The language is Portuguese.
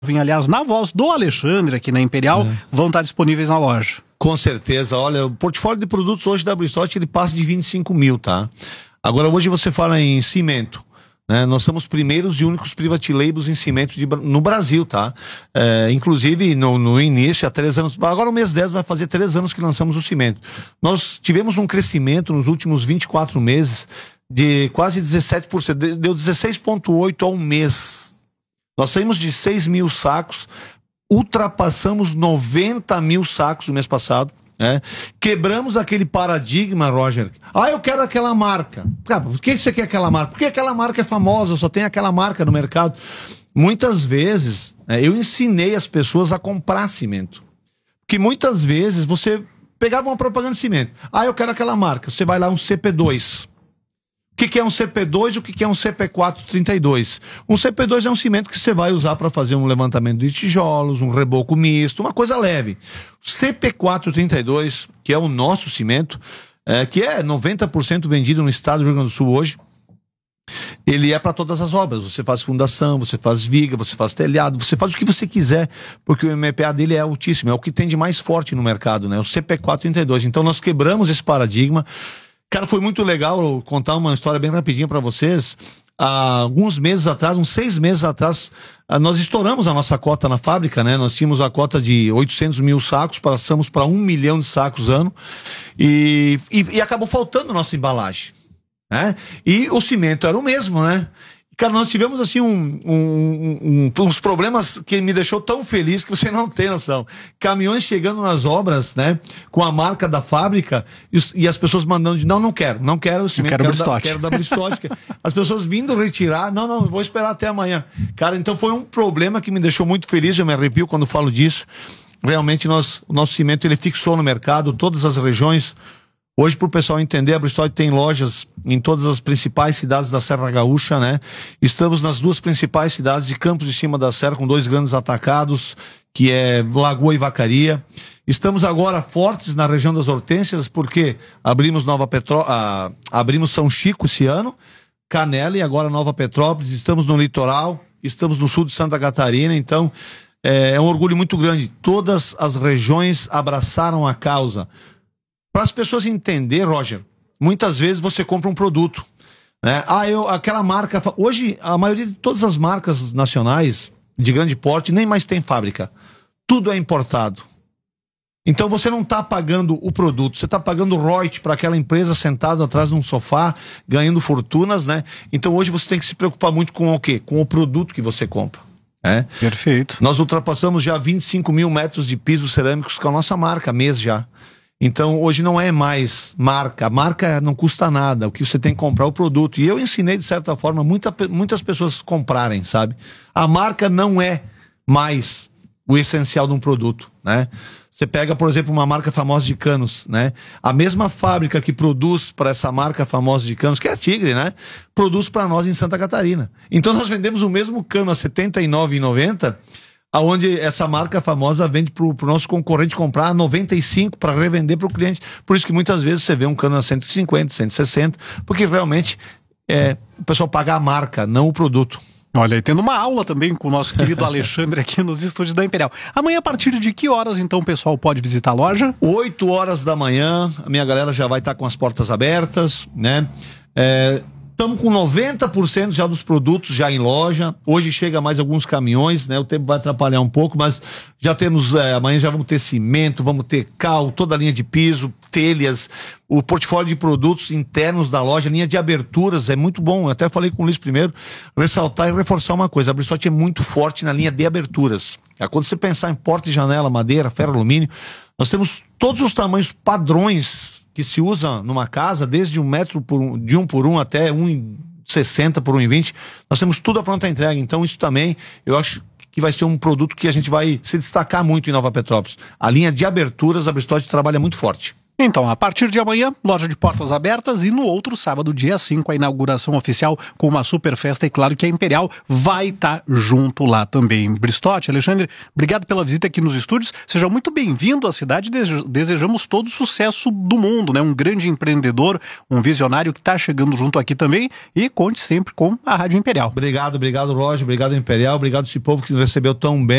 aliás, na voz do Alexandre aqui na Imperial, vão estar disponíveis na loja. Com certeza. Olha, o portfólio de produtos hoje da Bristol, ele passa de 25 mil, tá? Agora, hoje você fala em cimento, né? Nós somos primeiros e únicos private labels em cimento no Brasil, tá? Inclusive, no início, há 3 anos... Agora, o mês 10 vai fazer 3 anos que lançamos o cimento. Nós tivemos um crescimento nos últimos 24 meses de quase 17%. Deu 16,8% ao mês. Nós saímos de 6 mil sacos, ultrapassamos 90 mil sacos no mês passado. Quebramos aquele paradigma, Roger. Eu quero aquela marca. Cara, por que você quer aquela marca? Porque aquela marca é famosa, só tem aquela marca no mercado. Muitas vezes, eu ensinei as pessoas a comprar cimento. Porque muitas vezes você pegava uma propaganda de cimento. Eu quero aquela marca. Você vai lá, um CP2. O que é um CP2 e o que é um CP432? Um CP2 é um cimento que você vai usar para fazer um levantamento de tijolos, um reboco misto, uma coisa leve. O CP432, que é o nosso cimento, que é 90% vendido no estado do Rio Grande do Sul hoje, ele é para todas as obras. Você faz fundação, você faz viga, você faz telhado, você faz o que você quiser, porque o MPA dele é altíssimo, é o que tem de mais forte no mercado, né? O CP432. Então nós quebramos esse paradigma. Cara, foi muito legal contar uma história bem rapidinho para vocês. Há alguns meses atrás, uns 6 meses atrás, nós estouramos a nossa cota na fábrica, né? Nós tínhamos a cota de 800 mil sacos, passamos para 1 milhão de sacos ano e acabou faltando nossa embalagem, né? E o cimento era o mesmo, né? Cara, nós tivemos assim uns problemas que me deixou tão feliz que você não tem noção. Caminhões chegando nas obras, né? Com a marca da fábrica e as pessoas mandando de não quero o cimento, quero da Bristol. As pessoas vindo retirar, não, eu vou esperar até amanhã. Cara, então foi um problema que me deixou muito feliz, eu me arrepio quando falo disso. Realmente o nosso cimento ele fixou no mercado, todas as regiões. Hoje, para o pessoal entender, a Bristol tem lojas em todas as principais cidades da Serra Gaúcha, né? Estamos nas 2 principais cidades de Campos de Cima da Serra, com 2 grandes atacados, que é Lagoa e Vacaria. Estamos agora fortes na região das Hortênsias, porque abrimos abrimos São Chico esse ano, Canela e agora Nova Petrópolis. Estamos no litoral, estamos no sul de Santa Catarina, então é um orgulho muito grande. Todas as regiões abraçaram a causa. Para as pessoas entenderem, Roger, muitas vezes você compra um produto, né? Aquela marca... Hoje, a maioria de todas as marcas nacionais de grande porte nem mais tem fábrica. Tudo é importado. Então você não está pagando o produto, você está pagando royalties para aquela empresa sentada atrás de um sofá, ganhando fortunas, né? Então hoje você tem que se preocupar muito com o quê? Com o produto que você compra. Perfeito. Nós ultrapassamos já 25 mil metros de pisos cerâmicos com a nossa marca, mês já. Então, hoje não é mais marca. A marca não custa nada. O que você tem que comprar é o produto. E eu ensinei, de certa forma, muitas pessoas comprarem, sabe? A marca não é mais o essencial de um produto, né? Você pega, por exemplo, uma marca famosa de canos, né? A mesma fábrica que produz para essa marca famosa de canos, que é a Tigre, né? Produz para nós em Santa Catarina. Então, nós vendemos o mesmo cano a R$ 79,90, aonde essa marca famosa vende pro nosso concorrente comprar a 95 para revender para o cliente. Por isso que muitas vezes você vê um cano a 150, 160, porque realmente o pessoal paga a marca, não o produto. Olha, e tendo uma aula também com o nosso querido Alexandre aqui nos estúdios da Imperial. Amanhã, a partir de que horas, então, o pessoal pode visitar a loja? 8 horas da manhã, a minha galera já vai estar com as portas abertas, né? Estamos com 90% já dos produtos já em loja. Hoje chega mais alguns caminhões, né? O tempo vai atrapalhar um pouco, mas já temos, amanhã já vamos ter cimento, vamos ter cal, toda a linha de piso, telhas, o portfólio de produtos internos da loja, linha de aberturas, é muito bom. Eu até falei com o Luiz primeiro, ressaltar e reforçar uma coisa: a Bristol é muito forte na linha de aberturas. Quando você pensar em porta e janela, madeira, ferro, alumínio, nós temos todos os tamanhos padrões que se usa numa casa, desde 1 metro de 1 por 1 até 1,60 por 1,20, nós temos tudo à pronta entrega. Então isso também, eu acho que vai ser um produto que a gente vai se destacar muito em Nova Petrópolis. A linha de aberturas, a Bristol trabalha muito forte. Então, a partir de amanhã, loja de portas abertas, e no outro sábado, dia 5, a inauguração oficial com uma super festa, e claro que a Imperial vai estar junto lá também. Bristotti, Alexandre, obrigado pela visita aqui nos estúdios, seja muito bem-vindo à cidade, desejamos todo o sucesso do mundo, né? Um grande empreendedor, um visionário que está chegando junto aqui também, e conte sempre com a Rádio Imperial. Obrigado, Roger, obrigado Imperial, obrigado esse povo que nos recebeu tão bem.